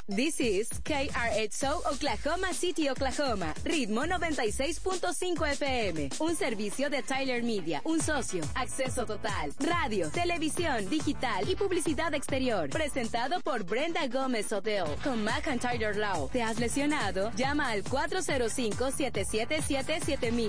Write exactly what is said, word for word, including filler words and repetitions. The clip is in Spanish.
This is K R X O Oklahoma City, Oklahoma. Ritmo noventa y seis punto cinco F M. Un servicio de Tyler Media. Un socio. Acceso total. Radio, televisión, digital y publicidad exterior. Presentado por Brenda Gómez Odell. Con McIntyre Law. ¿Te has lesionado? Llama al cuatro cero cinco, siete siete siete, siete mil.